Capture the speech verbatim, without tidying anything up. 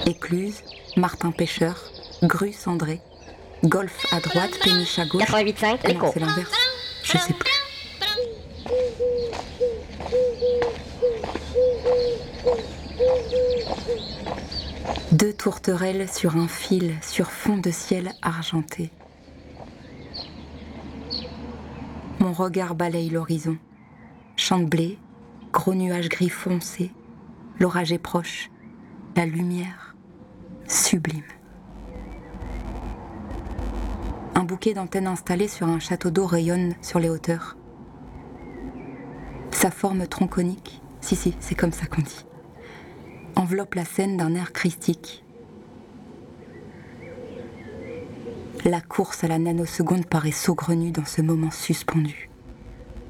Écluse, Martin Pêcheur, Grue cendrée, Golfe à droite, Péniche à gauche. quatre-vingt-huit virgule cinq, Ah non, l'écho. c'est l'inverse. Je sais plus. Deux tourterelles sur un fil, sur fond de ciel argenté. Mon regard balaye l'horizon. Champ de blé, gros nuages gris foncé, l'orage est proche, la lumière, sublime. Un bouquet d'antennes installées sur un château d'eau rayonne sur les hauteurs. Sa forme tronconique, si si, c'est comme ça qu'on dit, enveloppe la scène d'un air christique. La course à la nanoseconde paraît saugrenue dans ce moment suspendu.